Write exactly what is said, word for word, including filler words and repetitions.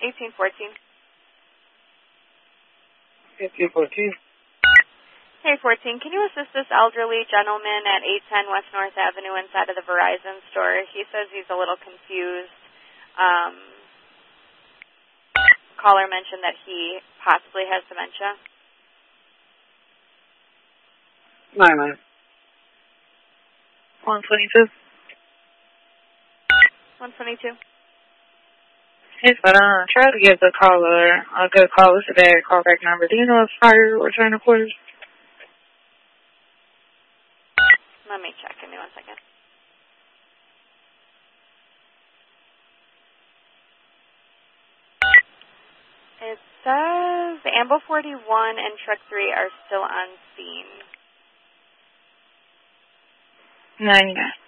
eighteen fourteen. eighteen fourteen. Hey, fourteen, can you assist this elderly gentleman at eight ten West North Avenue inside of the Verizon store? He says he's a little confused. Um, caller mentioned that he possibly has dementia. Nine nine. One twenty two. One twenty two. Yes, but uh, try to give the caller a good call. It's a bad callback number. Do you know if fire return reporters? Let me check. Give me one second. It says the Ambo forty-one and Truck three are still on scene. ninety-nine.